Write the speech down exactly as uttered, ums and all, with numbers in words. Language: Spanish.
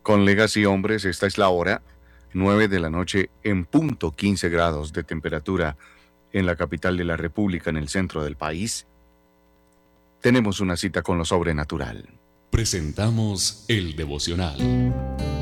Colegas y hombres, esta es la hora, nueve de la noche en punto, quince grados de temperatura en la capital de la República, en el centro del país. Tenemos una cita con lo sobrenatural. Presentamos el devocional.